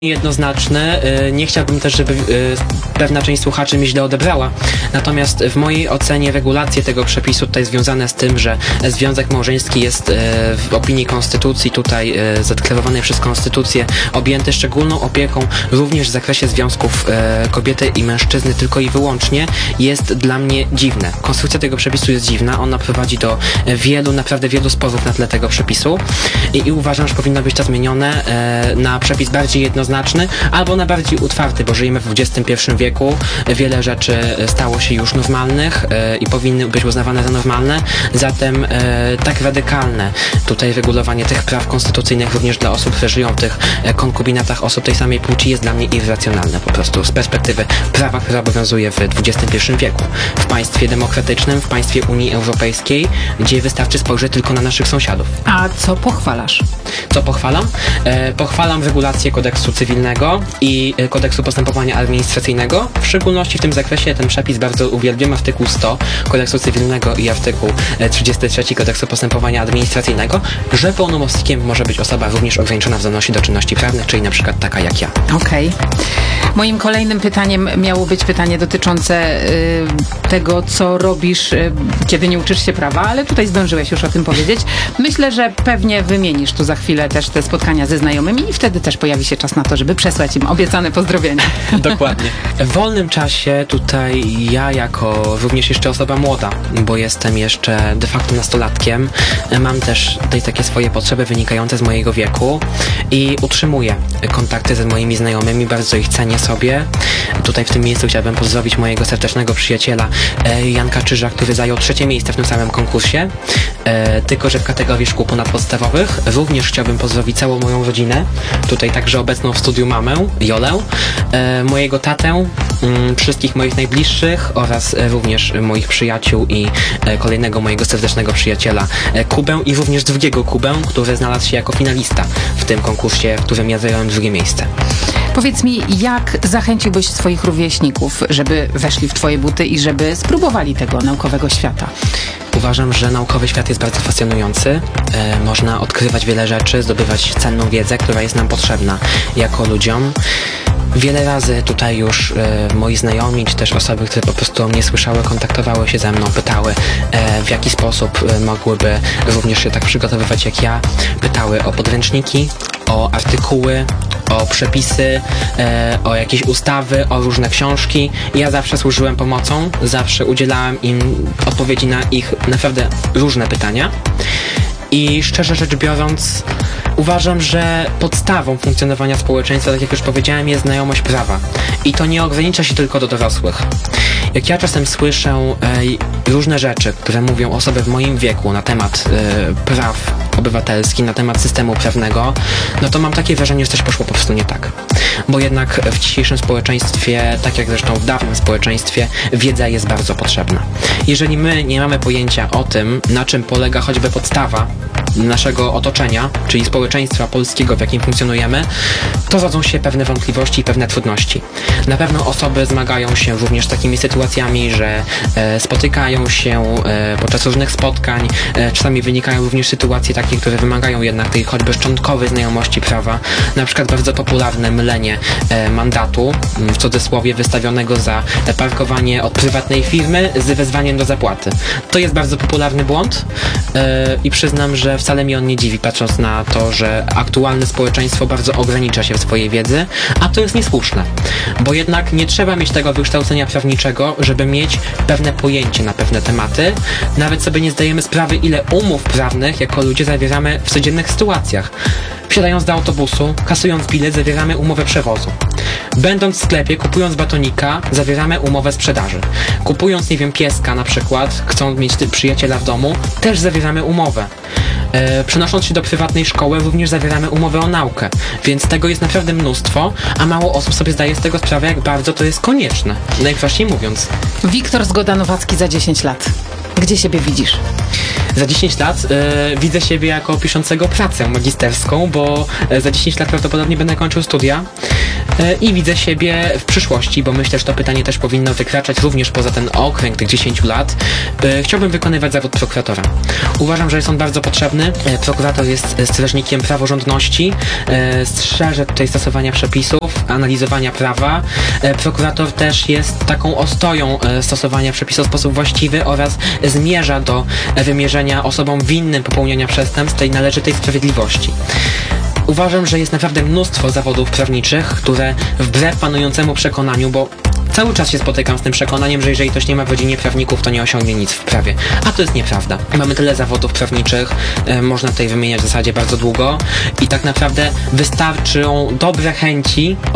jednoznaczny. Nie chciałbym też, żeby pewna część słuchaczy mi źle odebrała. Natomiast w mojej ocenie regulacje tego przepisu tutaj związane z tym, że związek małżeński jest w opinii Konstytucji tutaj zadeklarowanej przez Konstytucję objęty szczególną opieką również w zakresie związków kobiety i mężczyzny tylko i wyłącznie, jest dla mnie dziwne. Konstrukcja tego przepisu jest dziwna. Ona prowadzi do naprawdę wielu sporów na tle tego przepisu i uważam, że powinno być to zmienione na przepis bardziej jednoznaczny albo na bardziej utwarty, bo żyjemy w XXI wieku. Wiele rzeczy stało się już normalnych i powinny być uznawane za normalne. Zatem tak radykalne tutaj regulowanie tych praw konstytucyjnych również dla osób, które żyją w tych konkubinatach osób tej samej płci jest dla mnie irracjonalne po prostu z perspektywy prawa, które obowiązuje w XXI wieku. W państwie demokratycznym, w państwie Unii Europejskiej, gdzie wystarczy spojrzeć tylko na naszych sąsiadów. A co pochwalasz? Co pochwalam? Pochwalam regulację kodeksu cywilnego i kodeksu postępowania administracyjnego. W szczególności w tym zakresie ten przepis bardzo uwielbiam, artykuł 100 kodeksu cywilnego i artykuł 33 kodeksu postępowania administracyjnego, że pełnomocnikiem może być osoba również ograniczona w zdolności do czynności prawnych, czyli na przykład taka jak ja. Okej. Moim kolejnym pytaniem miało być pytanie dotyczące tego, co robisz, kiedy nie uczysz się prawa, ale tutaj zdążyłeś już o tym powiedzieć. Myślę, że pewnie wymienisz tu za chwilę też te spotkania ze znajomymi i wtedy też pojawi się czas na to, żeby przesłać im obiecane pozdrowienia. Dokładnie. W wolnym czasie tutaj ja jako również jeszcze osoba młoda, bo jestem jeszcze de facto nastolatkiem, mam też tutaj takie swoje potrzeby wynikające z mojego wieku i utrzymuję kontakty ze moimi znajomymi, bardzo ich cenię sobie. Tutaj w tym miejscu chciałbym pozdrowić mojego serdecznego przyjaciela Janka Czyża, który zajął 3. miejsce w tym samym konkursie, tylko że w kategorii szkół ponadpodstawowych. Również chciałbym pozdrowić całą moją rodzinę, tutaj także obecną w studiu mamę, Jolę, mojego tatę, wszystkich moich najbliższych oraz również moich przyjaciół i kolejnego mojego serdecznego przyjaciela Kubę i również drugiego Kubę, który znalazł się jako finalista w tym konkursie, w którym ja zająłem 2. miejsce. Powiedz mi, jak zachęciłbyś swoich rówieśników, żeby weszli w twoje buty i żeby spróbowali tego naukowego świata? Uważam, że naukowy świat jest bardzo fascynujący. Można odkrywać wiele rzeczy, zdobywać cenną wiedzę, która jest nam potrzebna jako ludziom. Wiele razy tutaj już moi znajomi, czy też osoby, które po prostu o mnie słyszały, kontaktowały się ze mną, pytały w jaki sposób mogłyby również się tak przygotowywać jak ja. Pytały o podręczniki, o artykuły, o przepisy, o jakieś ustawy, o różne książki. Ja zawsze służyłem pomocą, zawsze udzielałem im odpowiedzi na ich naprawdę różne pytania. I szczerze rzecz biorąc, uważam, że podstawą funkcjonowania społeczeństwa, tak jak już powiedziałem, jest znajomość prawa. I to nie ogranicza się tylko do dorosłych. Jak ja czasem słyszę różne rzeczy, które mówią osoby w moim wieku na temat praw obywatelskich, na temat systemu prawnego, no to mam takie wrażenie, że coś poszło po prostu nie tak. Bo jednak w dzisiejszym społeczeństwie, tak jak zresztą w dawnym społeczeństwie, wiedza jest bardzo potrzebna. Jeżeli my nie mamy pojęcia o tym, na czym polega choćby podstawa naszego otoczenia, czyli społeczeństwa polskiego, w jakim funkcjonujemy, to rodzą się pewne wątpliwości i pewne trudności. Na pewno osoby zmagają się również z takimi sytuacjami, że spotykają się podczas różnych spotkań, czasami wynikają również sytuacje takie, które wymagają jednak tej choćby szczątkowej znajomości prawa, na przykład bardzo popularne mylenie mandatu, w cudzysłowie wystawionego za parkowanie od prywatnej firmy z wezwaniem do zapłaty. To jest bardzo popularny błąd i przyznam, że wcale mnie on nie dziwi, patrząc na to, że aktualne społeczeństwo bardzo ogranicza się w swojej wiedzy, a to jest niesłuszne, bo jednak nie trzeba mieć tego wykształcenia prawniczego, żeby mieć pewne pojęcie na pewne tematy. Nawet sobie nie zdajemy sprawy, ile umów prawnych jako ludzie zawieramy w codziennych sytuacjach. Wsiadając do autobusu, kasując bilet, zawieramy umowę przewozu. Będąc w sklepie, kupując batonika, zawieramy umowę sprzedaży. Kupując, nie wiem, pieska na przykład, chcąc mieć przyjaciela w domu, też zawieramy umowę. Przenosząc się do prywatnej szkoły, również zawieramy umowę o naukę. Więc tego jest naprawdę mnóstwo, a mało osób sobie zdaje z tego sprawę, jak bardzo to jest konieczne. Najprościej mówiąc. Wiktor Zgoda-Nowacki za 10 lat. Gdzie siebie widzisz? Za 10 lat widzę siebie jako piszącego pracę magisterską, bo za 10 lat prawdopodobnie będę kończył studia. i widzę siebie w przyszłości, bo myślę, że to pytanie też powinno wykraczać również poza ten okręg tych 10 lat. Chciałbym wykonywać zawód prokuratora. Uważam, że jest on bardzo potrzebny. Prokurator jest strażnikiem praworządności, strzeże tutaj stosowania przepisów, analizowania prawa. Prokurator też jest taką ostoją stosowania przepisów w sposób właściwy oraz zmierza do wymierzenia osobom winnym popełnienia przestępstw tej należytej sprawiedliwości. Uważam, że jest naprawdę mnóstwo zawodów prawniczych, które wbrew panującemu przekonaniu, bo cały czas się spotykam z tym przekonaniem, że jeżeli ktoś nie ma w rodzinie prawników, to nie osiągnie nic w prawie. A to jest nieprawda. Mamy tyle zawodów prawniczych, można tutaj wymieniać w zasadzie bardzo długo i tak naprawdę wystarczą dobre chęci